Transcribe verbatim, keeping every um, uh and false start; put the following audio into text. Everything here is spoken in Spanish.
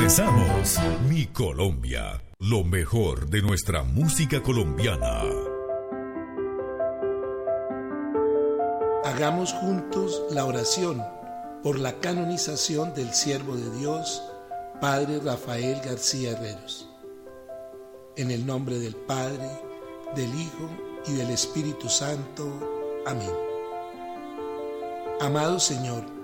Regresamos. Mi Colombia, lo mejor de nuestra música colombiana. Hagamos juntos la oración por la canonización del siervo de Dios, Padre Rafael García Herreros. En el nombre del Padre, del Hijo y del Espíritu Santo. Amén. Amado Señor,